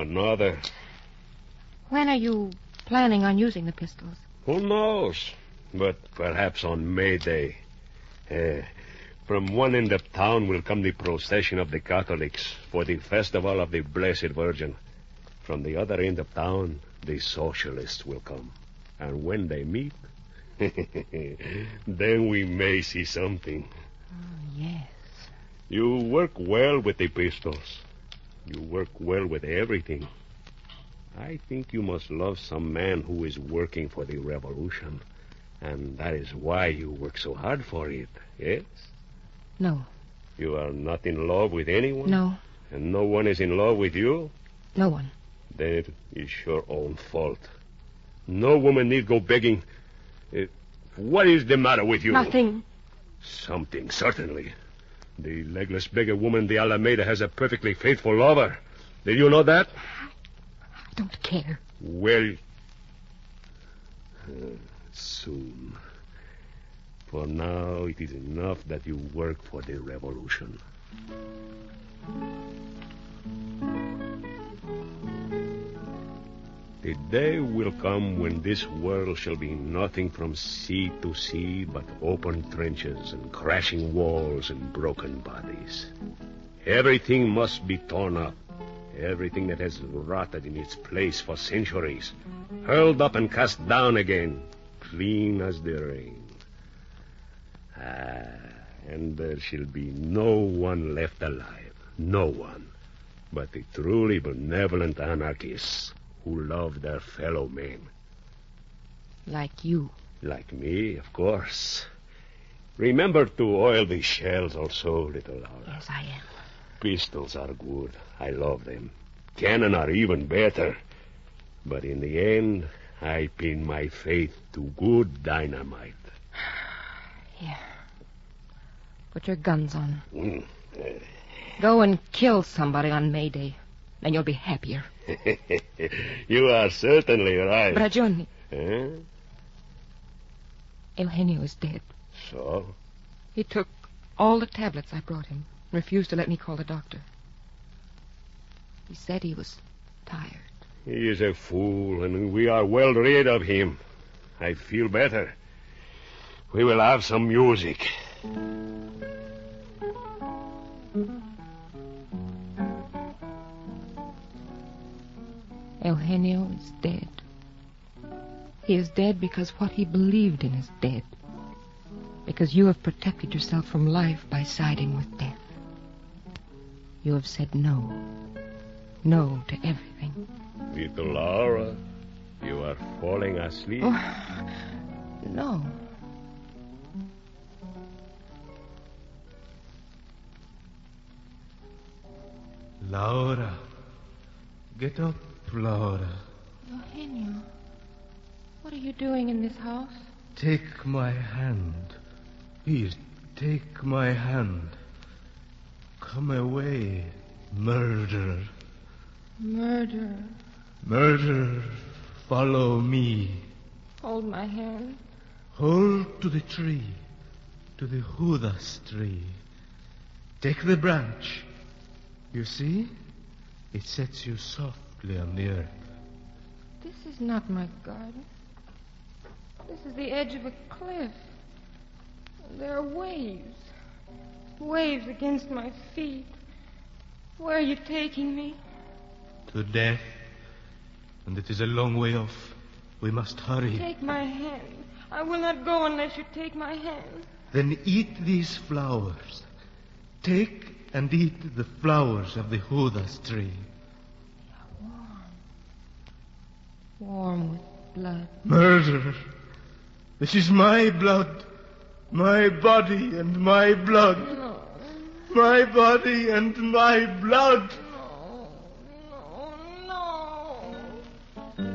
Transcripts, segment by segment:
another. When are you planning on using the pistols? Who knows? But perhaps on May Day. From one end of town will come the procession of the Catholics for the festival of the Blessed Virgin. From the other end of town, the socialists will come. And when they meet, then we may see something. Oh, yes. You work well with the pistols. You work well with everything. I think you must love some man who is working for the revolution. And that is why you work so hard for it, yes? No. You are not in love with anyone? No. And no one is in love with you? No one. Then it is your own fault. No woman need go begging. What is the matter with you? Nothing. Something, certainly. The legless beggar woman, the Alameda, has a perfectly faithful lover. Did you know that? I don't care. Well, soon. For now, it is enough that you work for the revolution. The day will come when this world shall be nothing from sea to sea but open trenches and crashing walls and broken bodies. Everything must be torn up. Everything that has rotted in its place for centuries, hurled up and cast down again, clean as the rain. And there shall be no one left alive, no one, but the truly benevolent anarchists who love their fellow men. Like you. Like me, of course. Remember to oil the shells also, little Laura. Yes, I am. Pistols are good. I love them. Cannon are even better. But in the end, I pin my faith to good dynamite. Here. Put your guns on. Go and kill somebody on May Day. Then you'll be happier. You are certainly right. Bragioni. Huh? Eugenio is dead. So? He took all the tablets I brought him. Refused to let me call the doctor. He said he was tired. He is a fool, and we are well rid of him. I feel better. We will have some music. Eugenio is dead. He is dead because what he believed in is dead. Because you have protected yourself from life by siding with death. You have said no. No to everything. Little Laura, you are falling asleep. Oh, no. Laura. Get up, Laura. Eugenio, what are you doing in this house? Take my hand. Please, take my hand. Come away, murderer. Murderer. Murderer, follow me. Hold my hand. Hold to the tree, to the Judas tree. Take the branch. You see? It sets you softly on the earth. This is not my garden. This is the edge of a cliff. There are waves. Waves against my feet. Where are you taking me? To death. And it is a long way off. We must hurry. Take my hand. I will not go unless you take my hand. Then eat these flowers. Take and eat the flowers of the Judas tree. Warm with blood. Murderer. This is my blood. My body and my blood. No. My body and my blood. No.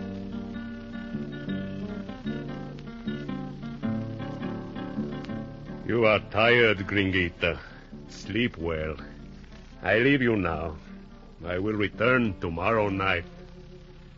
You are tired, Gringuita. Sleep well. I leave you now. I will return tomorrow night.